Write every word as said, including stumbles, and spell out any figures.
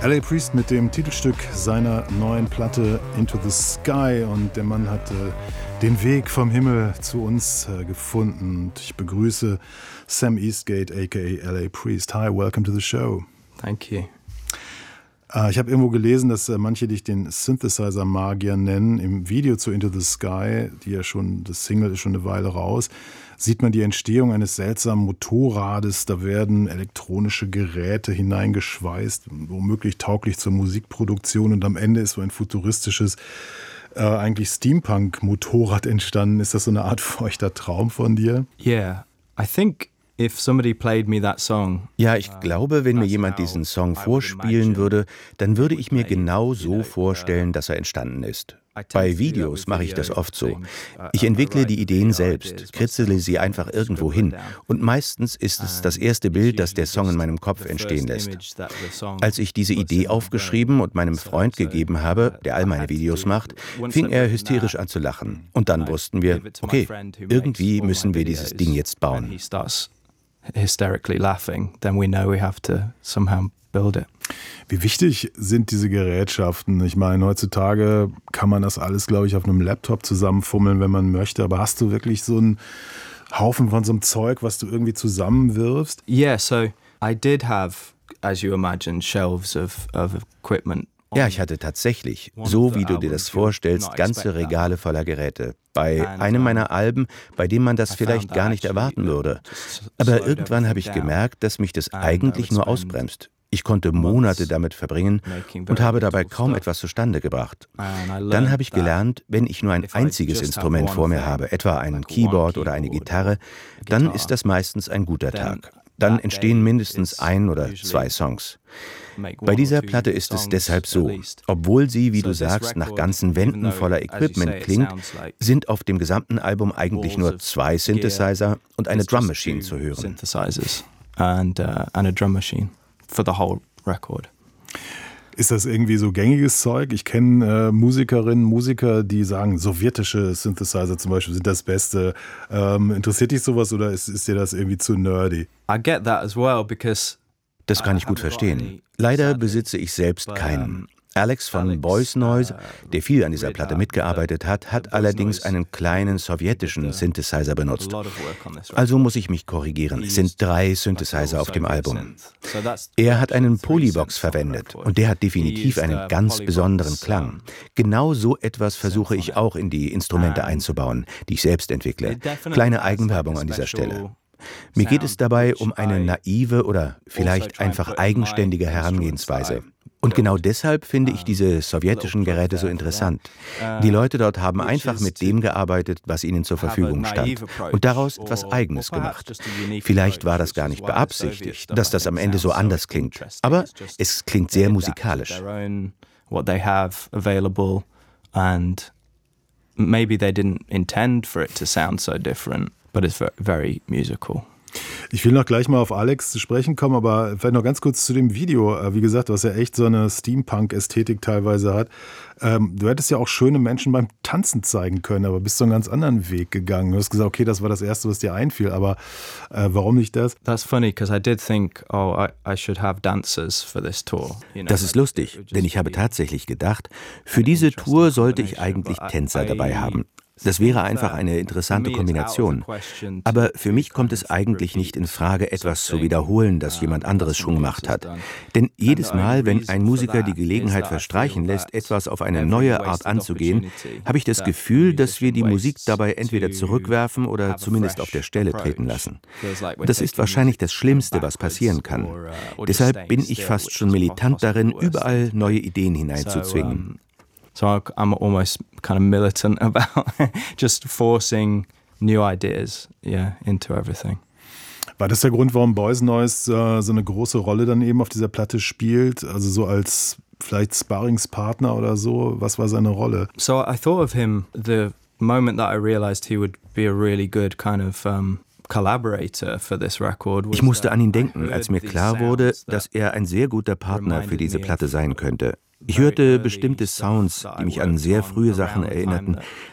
L A. Priest mit dem Titelstück seiner neuen Platte Into the Sky, und der Mann hat äh, den Weg vom Himmel zu uns äh, gefunden. Und ich begrüße Sam Eastgate, aka L A. Priest. Hi, welcome to the show. Thank you. Äh, ich habe irgendwo gelesen, dass äh, manche dich den Synthesizer-Magier nennen. Im Video zu Into the Sky, die ja schon, das Single ist schon eine Weile raus, sieht man die Entstehung eines seltsamen Motorrades. Da werden elektronische Geräte hineingeschweißt, womöglich tauglich zur Musikproduktion. Und am Ende ist so ein futuristisches, äh, eigentlich Steampunk-Motorrad entstanden. Ist das so eine Art feuchter Traum von dir? Yeah, I think if somebody played me that song. Ja, ich glaube, wenn mir jemand diesen Song vorspielen würde, dann würde ich mir genau so vorstellen, dass er entstanden ist. Bei Videos mache ich das oft so. Ich entwickle die Ideen selbst, kritzele sie einfach irgendwo hin, und meistens ist es das erste Bild, das der Song in meinem Kopf entstehen lässt. Als ich diese Idee aufgeschrieben und meinem Freund gegeben habe, der all meine Videos macht, fing er hysterisch an zu lachen. Und dann wussten wir, okay, irgendwie müssen wir dieses Ding jetzt bauen. Hysterically laughing, then we know we have to somehow build it. Wie wichtig sind diese Gerätschaften? Ich meine, heutzutage kann man das alles, glaube ich, auf einem Laptop zusammenfummeln, wenn man möchte. Aber hast du wirklich so einen Haufen von so einem Zeug, was du irgendwie zusammenwirfst? Yeah, so I did have, as you imagine, shelves of, of equipment. Ja, ich hatte tatsächlich, so wie du dir das vorstellst, ganze Regale voller Geräte. Bei einem meiner Alben, bei dem man das vielleicht gar nicht erwarten würde. Aber irgendwann habe ich gemerkt, dass mich das eigentlich nur ausbremst. Ich konnte Monate damit verbringen und habe dabei kaum etwas zustande gebracht. Dann habe ich gelernt, wenn ich nur ein einziges Instrument vor mir habe, etwa ein Keyboard oder eine Gitarre, dann ist das meistens ein guter Tag. Dann entstehen mindestens ein oder zwei Songs. Bei dieser Platte ist es deshalb so, obwohl sie, wie du sagst, nach ganzen Wänden voller Equipment klingt, sind auf dem gesamten Album eigentlich nur zwei Synthesizer und eine Drum Machine zu hören. And, uh, and a drum machine for the whole record. Ist das irgendwie so gängiges Zeug? Ich kenne äh, Musikerinnen, Musiker, die sagen, sowjetische Synthesizer zum Beispiel sind das Beste. Ähm, interessiert dich sowas oder ist, ist dir das irgendwie zu nerdy? I get that as well, because das kann ich gut verstehen. Leider besitze ich selbst keinen. Alex von Boys Noise, der viel an dieser Platte mitgearbeitet hat, hat allerdings einen kleinen sowjetischen Synthesizer benutzt. Also muss ich mich korrigieren. Es sind drei Synthesizer auf dem Album. Er hat einen Polybox verwendet und der hat definitiv einen ganz besonderen Klang. Genau so etwas versuche ich auch in die Instrumente einzubauen, die ich selbst entwickle. Kleine Eigenwerbung an dieser Stelle. Mir geht es dabei um eine naive oder vielleicht einfach eigenständige Herangehensweise. Und genau deshalb finde ich diese sowjetischen Geräte so interessant. Die Leute dort haben einfach mit dem gearbeitet, was ihnen zur Verfügung stand, und daraus etwas Eigenes gemacht. Vielleicht war das gar nicht beabsichtigt, dass das am Ende so anders klingt, aber es klingt sehr musikalisch. What they have available, and maybe they didn't intend for it to sound so different, but it's very musical. Ich will noch gleich mal auf Alex zu sprechen kommen, aber vielleicht noch ganz kurz zu dem Video. Wie gesagt, was ja echt so eine Steampunk-Ästhetik teilweise hat. Du hättest ja auch schöne Menschen beim Tanzen zeigen können, aber bist so einen ganz anderen Weg gegangen. Du hast gesagt, okay, das war das Erste, was dir einfiel, aber äh, warum nicht das? That's funny, because I did think, oh, I, I should have dancers for this tour. You know, das ist lustig, denn ich habe tatsächlich gedacht, für diese Tour sollte ich eigentlich Tänzer dabei haben. Das wäre einfach eine interessante Kombination. Aber für mich kommt es eigentlich nicht in Frage, etwas zu wiederholen, das jemand anderes schon gemacht hat. Denn jedes Mal, wenn ein Musiker die Gelegenheit verstreichen lässt, etwas auf eine neue Art anzugehen, habe ich das Gefühl, dass wir die Musik dabei entweder zurückwerfen oder zumindest auf der Stelle treten lassen. Das ist wahrscheinlich das Schlimmste, was passieren kann. Deshalb bin ich fast schon militant darin, überall neue Ideen hineinzuzwingen. So I'm almost kind of militant about just forcing new ideas, yeah, into everything. War das der Grund, warum Boys Noise äh, so eine große Rolle dann eben auf dieser Platte spielt? Also so als vielleicht Sparringspartner oder so? Was war seine Rolle? So I thought of him the moment that I realized he would be a really good kind of um, collaborator for this record. Ich musste an ihn denken, als mir klar wurde, dass er ein sehr guter Partner für diese Platte sein könnte. Ich hörte bestimmte Sounds, die mich an sehr frühe Sachen erinnerten,